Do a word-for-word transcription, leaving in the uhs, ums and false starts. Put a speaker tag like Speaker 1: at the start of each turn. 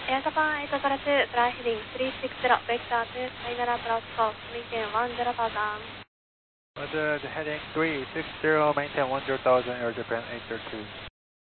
Speaker 1: Air Japan eight zero two, fly heading three six zero, vector to final approach course, maintain one zero thousand.
Speaker 2: Roger, the heading three six zero, maintain one zero thousand, Air Japan eight zero two.